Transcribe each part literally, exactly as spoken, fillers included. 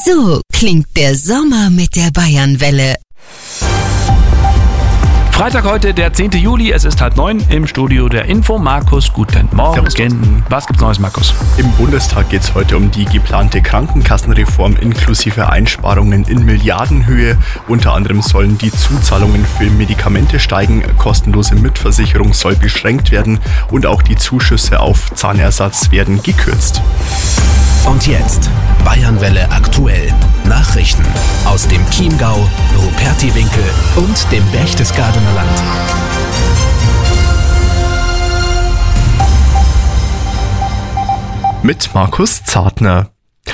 So klingt der Sommer mit der Bayernwelle. Freitag heute, der zehnten Juli, es ist halb neun, im Studio der Info. Markus, guten Morgen. Was gibt's Neues, Markus? Im Bundestag geht es heute um die geplante Krankenkassenreform inklusive Einsparungen in Milliardenhöhe. Unter anderem sollen die Zuzahlungen für Medikamente steigen, kostenlose Mitversicherung soll beschränkt werden und auch die Zuschüsse auf Zahnersatz werden gekürzt. Und jetzt Bayernwelle aktuell. Nachrichten aus dem Chiemgau, Rupertiwinkel und dem Berchtesgadener Land. Mit Markus Zartner.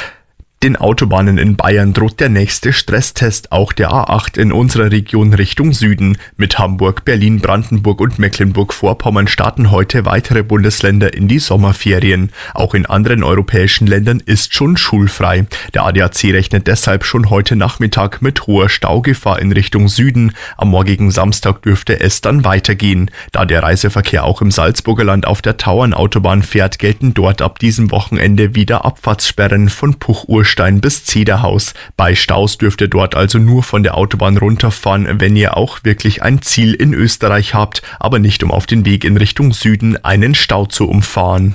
Den Autobahnen in Bayern droht der nächste Stresstest, auch der A acht in unserer Region Richtung Süden. Mit Hamburg, Berlin, Brandenburg und Mecklenburg-Vorpommern starten heute weitere Bundesländer in die Sommerferien. Auch in anderen europäischen Ländern ist schon schulfrei. Der A D A C rechnet deshalb schon heute Nachmittag mit hoher Staugefahr in Richtung Süden. Am morgigen Samstag dürfte es dann weitergehen. Da der Reiseverkehr auch im Salzburger Land auf der Tauernautobahn fährt, gelten dort ab diesem Wochenende wieder Abfahrtssperren von Puch-Urstein bis Zederhaus. Bei Staus dürft ihr dort also nur von der Autobahn runterfahren, wenn ihr auch wirklich ein Ziel in Österreich habt, aber nicht um auf den Weg in Richtung Süden einen Stau zu umfahren.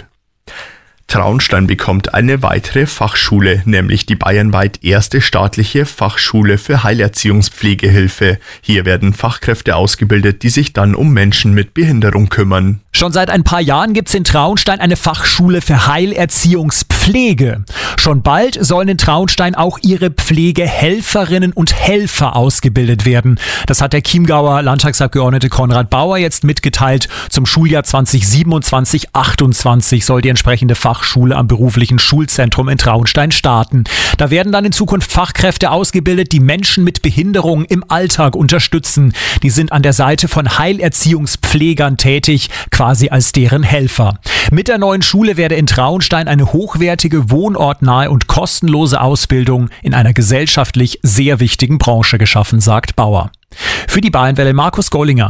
Traunstein bekommt eine weitere Fachschule, nämlich die bayernweit erste staatliche Fachschule für Heilerziehungspflegehilfe. Hier werden Fachkräfte ausgebildet, die sich dann um Menschen mit Behinderung kümmern. Schon seit ein paar Jahren gibt's in Traunstein eine Fachschule für Heilerziehungspflege. Schon bald sollen in Traunstein auch ihre Pflegehelferinnen und Helfer ausgebildet werden. Das hat der Chiemgauer Landtagsabgeordnete Konrad Bauer jetzt mitgeteilt. Zum Schuljahr zwanzig siebenundzwanzig achtundzwanzig soll die entsprechende Fachschule am beruflichen Schulzentrum in Traunstein starten. Da werden dann in Zukunft Fachkräfte ausgebildet, die Menschen mit Behinderungen im Alltag unterstützen. Die sind an der Seite von Heilerziehungspflegern tätig, quasi als deren Helfer. Mit der neuen Schule werde in Traunstein eine hochwertige, wohnortnahe und kostenlose Ausbildung in einer gesellschaftlich sehr wichtigen Branche geschaffen, sagt Bauer. Für die Bayernwelle Markus Gollinger.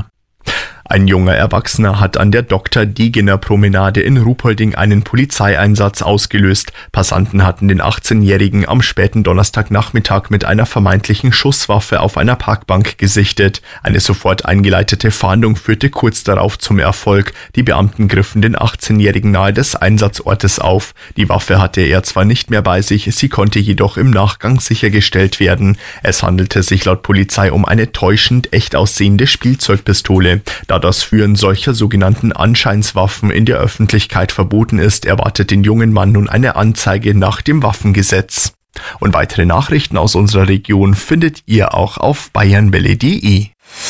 Ein junger Erwachsener hat an der Doktor-Degener-Promenade in Ruhpolding einen Polizeieinsatz ausgelöst. Passanten hatten den achtzehnjährigen am späten Donnerstagnachmittag mit einer vermeintlichen Schusswaffe auf einer Parkbank gesichtet. Eine sofort eingeleitete Fahndung führte kurz darauf zum Erfolg. Die Beamten griffen den achtzehnjährigen nahe des Einsatzortes auf. Die Waffe hatte er zwar nicht mehr bei sich, sie konnte jedoch im Nachgang sichergestellt werden. Es handelte sich laut Polizei um eine täuschend echt aussehende Spielzeugpistole. Da das Führen solcher sogenannten Anscheinswaffen in der Öffentlichkeit verboten ist, erwartet den jungen Mann nun eine Anzeige nach dem Waffengesetz. Und weitere Nachrichten aus unserer Region findet ihr auch auf bayernwelle punkt de.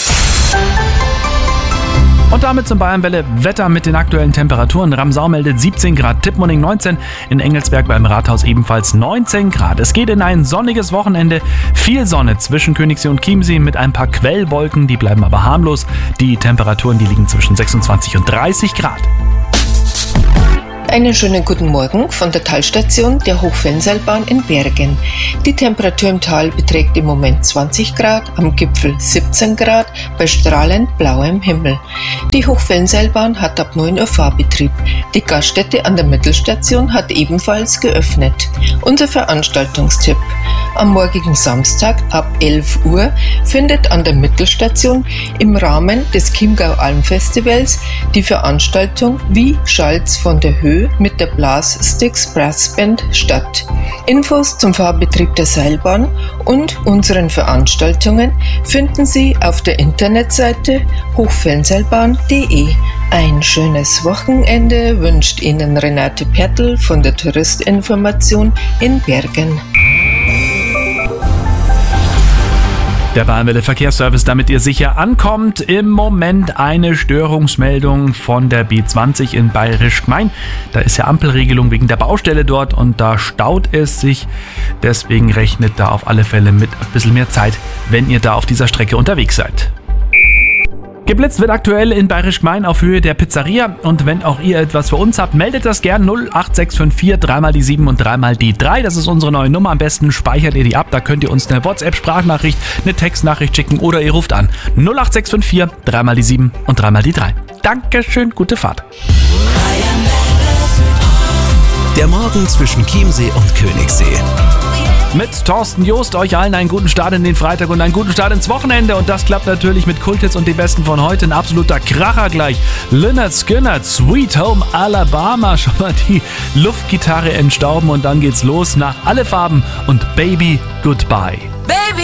Und damit zum Bayernwelle Wetter mit den aktuellen Temperaturen. Ramsau meldet siebzehn Grad, Tippmoning neunzehn, in Engelsberg beim Rathaus ebenfalls neunzehn Grad. Es geht in ein sonniges Wochenende. Viel Sonne zwischen Königssee und Chiemsee mit ein paar Quellwolken, die bleiben aber harmlos. Die Temperaturen, die liegen zwischen sechsundzwanzig und dreißig Grad. Einen schönen guten Morgen von der Talstation der Hochfelsenseilbahn in Bergen. Die Temperatur im Tal beträgt im Moment zwanzig Grad, am Gipfel siebzehn Grad, bei strahlend blauem Himmel. Die Hochfelsenseilbahn hat ab neun Uhr Fahrbetrieb. Die Gaststätte an der Mittelstation hat ebenfalls geöffnet. Unser Veranstaltungstipp: Am morgigen Samstag ab elf Uhr findet an der Mittelstation im Rahmen des Chiemgau Almfestivals die Veranstaltung Wie schallt's von der Höhe mit der Blassticks Brassband statt. Infos zum Fahrbetrieb der Seilbahn und unseren Veranstaltungen finden Sie auf der Internetseite hochfelsenseilbahn punkt de. Ein schönes Wochenende wünscht Ihnen Renate Pertl von der Touristinformation in Bergen. Der Bayernwelle Verkehrsservice, damit ihr sicher ankommt. Im Moment eine Störungsmeldung von der B zwanzig in Bayerisch Gmein. Da ist ja Ampelregelung wegen der Baustelle dort und da staut es sich. Deswegen rechnet da auf alle Fälle mit ein bisschen mehr Zeit, wenn ihr da auf dieser Strecke unterwegs seid. Geblitzt wird aktuell in Bayerisch Gmein auf Höhe der Pizzeria. Und wenn auch ihr etwas für uns habt, meldet das gern null acht sechs fünf vier drei mal die sieben und drei mal die drei. Das ist unsere neue Nummer. Am besten speichert ihr die ab. Da könnt ihr uns eine WhatsApp-Sprachnachricht, eine Textnachricht schicken oder ihr ruft an. null acht sechs fünf vier drei mal die sieben und drei mal die drei. Dankeschön, gute Fahrt. Der Morgen zwischen Chiemsee und Königssee. mit Thorsten Joost. Euch allen einen guten Start in den Freitag und einen guten Start ins Wochenende. Und das klappt natürlich mit Kulthits und den Besten von heute. Ein absoluter Kracher gleich. Lynyrd Skynyrd, Sweet Home Alabama. Schon mal die Luftgitarre entstauben und dann geht's los nach Alle Farben und Baby Goodbye. Baby